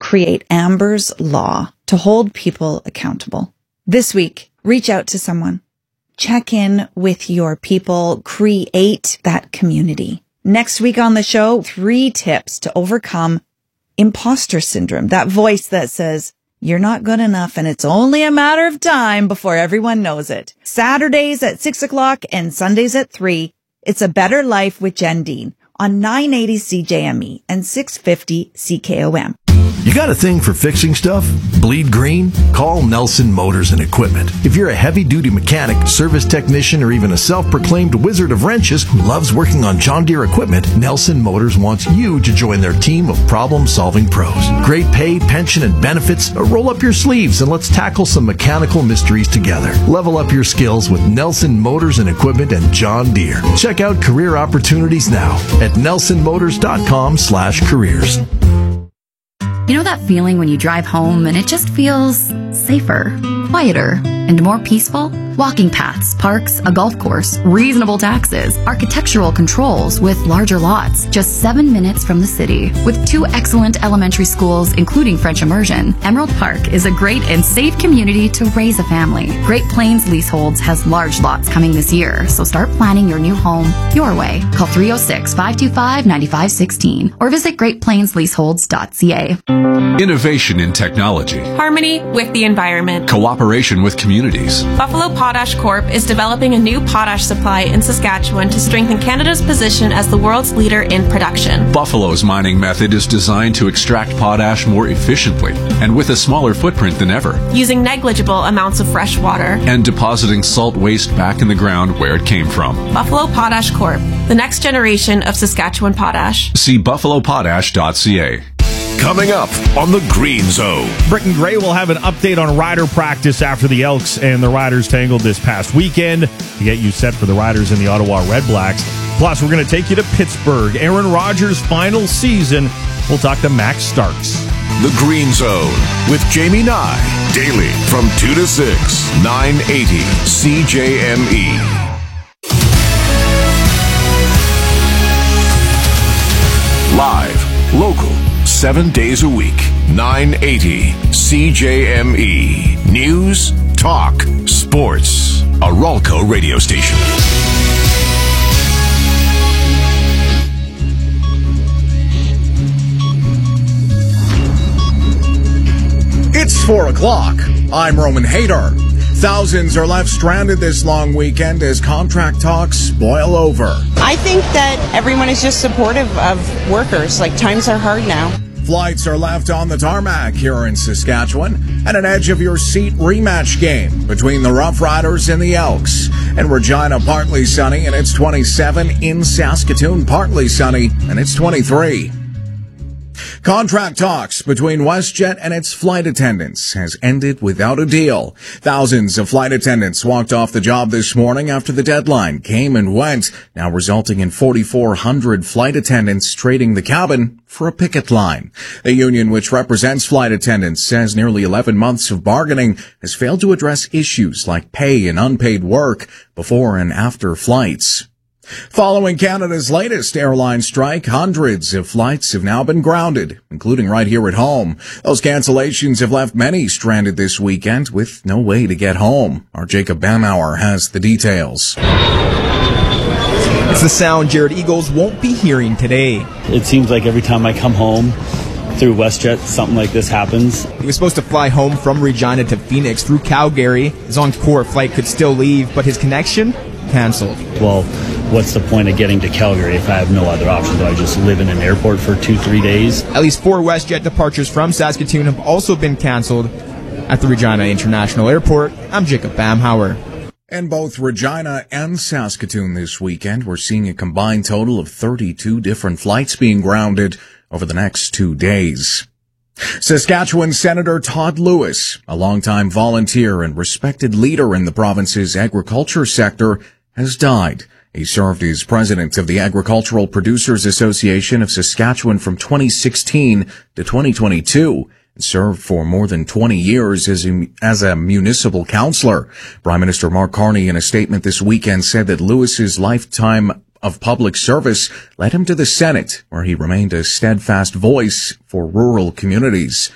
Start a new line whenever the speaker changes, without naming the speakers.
create Amber's Law to hold people accountable. This week, reach out to someone. Check in with your people. Create that community. Next week on the show, 3 tips to overcome imposter syndrome. That voice that says, you're not good enough and it's only a matter of time before everyone knows it. Saturdays at 6 o'clock and Sundays at 3. It's A Better Life with Jen Dean on 980 CJME and 650 CKOM.
You got a thing for fixing stuff? Bleed green? Call Nelson Motors and Equipment. If you're a heavy-duty mechanic, service technician, or even a self-proclaimed wizard of wrenches who loves working on John Deere equipment, Nelson Motors wants you to join their team of problem-solving pros. Great pay, pension, and benefits. Roll up your sleeves and let's tackle some mechanical mysteries together. Level up your skills with Nelson Motors and Equipment and John Deere. Check out career opportunities now at nelsonmotors.com/careers.
You know that feeling when you drive home and it just feels safer, quieter, and more peaceful? Walking paths, parks, a golf course, reasonable taxes, architectural controls with larger lots, just 7 minutes from the city. With 2 excellent elementary schools, including French immersion, Emerald Park is a great and safe community to raise a family. Great Plains Leaseholds has large lots coming this year, so start planning your new home your way. Call 306-525-9516 or visit greatplainsleaseholds.ca.
Innovation in technology.
Harmony with the environment.
Cooperation with communities.
Buffalo Potash Corp is developing a new potash supply in Saskatchewan to strengthen Canada's position as the world's leader in production.
Buffalo's mining method is designed to extract potash more efficiently and with a smaller footprint than ever,
using negligible amounts of fresh water
and depositing salt waste back in the ground where it came from.
Buffalo Potash Corp, the next generation of Saskatchewan potash.
See buffalopotash.ca.
Coming up on the Green Zone.
Britton Gray will have an update on rider practice after the Elks and the Riders tangled this past weekend to get you set for the Riders and the Ottawa Redblacks. Plus, we're going to take you to Pittsburgh. Aaron Rodgers' final season. We'll talk to Max Starks.
The Green Zone with Jamie Nye. Daily from 2 to 6, 980 CJME. Live, local, 7 days a week, 980 CJME. News, talk, sports. A Ralco radio station.
It's 4 o'clock. I'm Roman Hader. Thousands are left stranded this long weekend as contract talks boil over.
I think that everyone is just supportive of workers. Like, times are hard now.
Flights are left on the tarmac here in Saskatchewan, and an edge-of-your-seat rematch game between the Rough Riders and the Elks. In Regina, partly sunny, and it's 27. In Saskatoon, partly sunny, and it's 23. Contract talks between WestJet and its flight attendants has ended without a deal. Thousands of flight attendants walked off the job this morning after the deadline came and went, now resulting in 4,400 flight attendants trading the cabin for a picket line. The union, which represents flight attendants, says nearly 11 months of bargaining has failed to address issues like pay and unpaid work before and after flights. Following Canada's latest airline strike, hundreds of flights have now been grounded, including right here at home. Those cancellations have left many stranded this weekend with no way to get home. Our Jacob Bamauer has the details.
It's the sound Jared Eagles won't be hearing today.
It seems like every time I come home through WestJet, something like this happens.
He was supposed to fly home from Regina to Phoenix through Calgary. His Encore flight could still leave, but his connection canceled.
Well, what's the point of getting to Calgary if I have no other option? Do I just live in an airport for 2-3 days?
At least 4 WestJet departures from Saskatoon have also been canceled at the Regina International Airport. I'm Jacob Bamhauer.
And both Regina and Saskatoon this weekend, we're seeing a combined total of 32 different flights being grounded over the next 2 days. Saskatchewan Senator Todd Lewis, a longtime volunteer and respected leader in the province's agriculture sector, has died. He served as president of the Agricultural Producers Association of Saskatchewan from 2016 to 2022 and served for more than 20 years as a municipal councillor. Prime Minister Mark Carney, in a statement this weekend, said that Lewis's lifetime of public service led him to the Senate, where he remained a steadfast voice for rural communities.